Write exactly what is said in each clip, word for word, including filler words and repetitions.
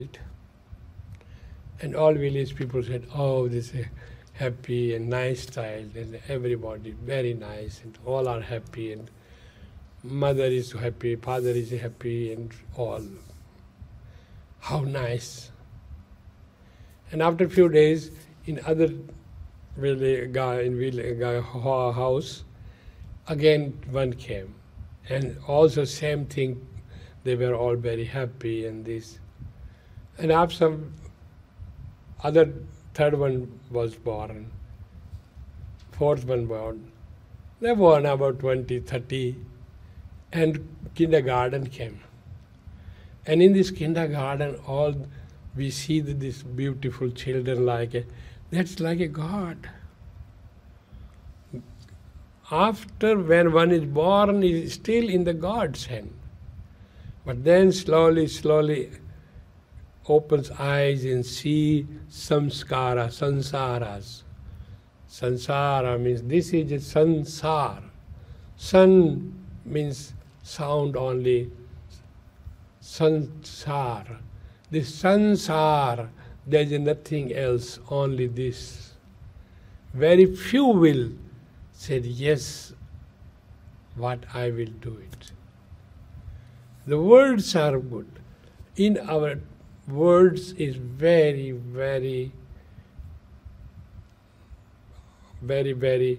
And all village people said, oh, this is happy and nice child, and everybody very nice, and all are happy, and mother is happy, father is happy, and all. How nice. And after a few days, in other village, guy in village, guy house, again one came. And also same thing, they were all very happy and this. And after some other third one was born, fourth one born. They were about twenty, thirty, and kindergarten came. And in this kindergarten, all we see that these beautiful children like a, that's like a God. After when one is born, is still in the God's hand. But then slowly, slowly opens eyes and see samskara, sansaras. Sansara means this is a sansar. San means sound only. Sansar. This sansar, there is nothing else, only this. Very few will say, yes, what I will do it. The words are good. In our words is very, very, very, very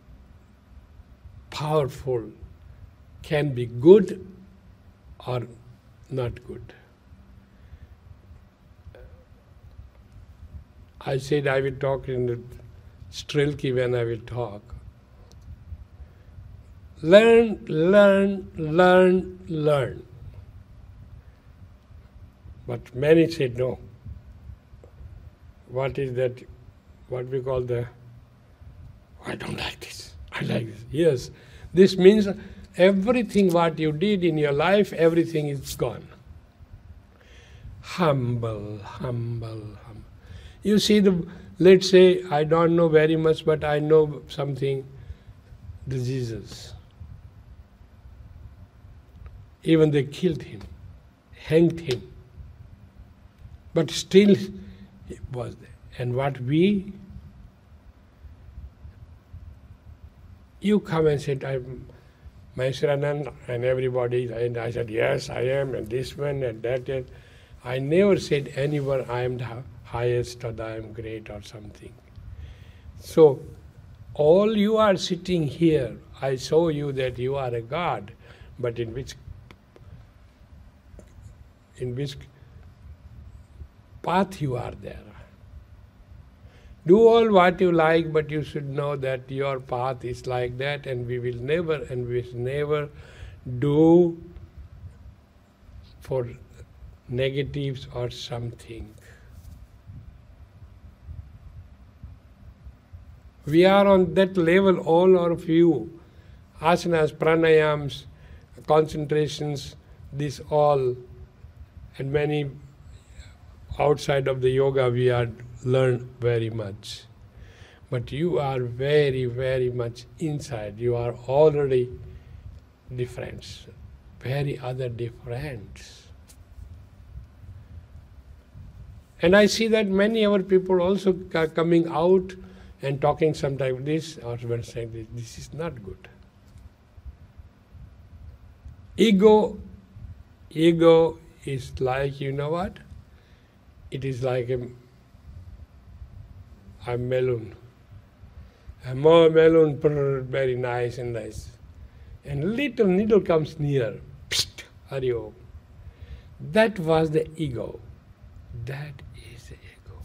powerful. Can be good or not good. I said I will talk in the Strilki when I will talk. Learn, learn, learn, learn. But many said no. What is that, what we call the, I don't like this, I like this. Yes, this means everything what you did in your life, everything is gone. Humble, humble, humble. You see, the, let's say, I don't know very much, but I know something, the Jesus. Even they killed him, hanged him. But still he was there. And what we, you come and said, I'm Maheshwaranand and everybody, and I said, yes, I am, and this one and that. And I never said anyone, I am the highest or I am great or something. So, all you are sitting here, I show you that you are a God, but in which, in which path you are there. Do all what you like, but you should know that your path is like that, and we will never and we will never do for negatives or something. We are on that level, all of you. Asanas, pranayams, concentrations, this all, and many outside of the yoga we are learn very much. But you are very, very much inside. You are already different, very other different. And I see that many other people also are coming out and talking sometimes this or saying this. This is not good. Ego, ego is like, you know what? It is like a, a melon. A more melon, very nice and nice. And little needle comes near. Psst, Hari Om. That was the ego. That is the ego.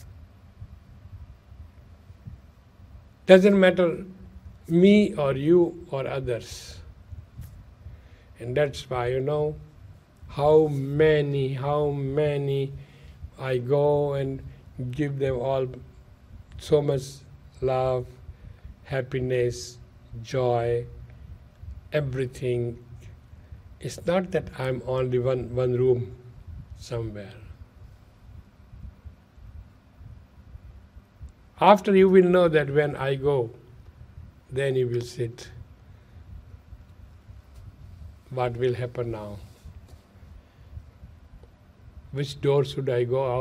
Doesn't matter me or you or others. And that's why, you know, how many, how many I go and give them all so much love, happiness, joy, everything. It's not that I'm only one, one room somewhere. After you will know that when I go, then you will sit. What will happen now? which door should I go out?